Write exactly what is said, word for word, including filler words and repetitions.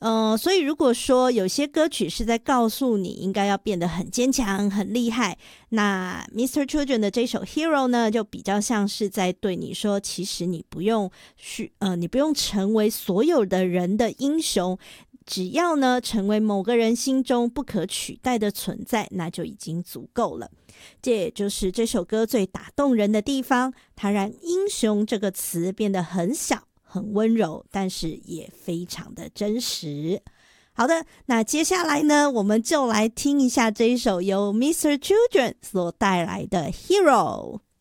呃，所以如果说有些歌曲是在告诉你应该要变得很坚强很厉害，那 Mister Children 的这首 Hero 呢就比较像是在对你说，其实你不用去呃，你不用成为所有的人的英雄，只要呢成为某个人心中不可取代的存在，那就已经足够了。这也就是这首歌最打动人的地方，它让英雄这个词变得很小很温柔，但是也非常的真实。好的，那接下来呢，我们就来听一下这一首由 Mister Children 所带来的 Hero。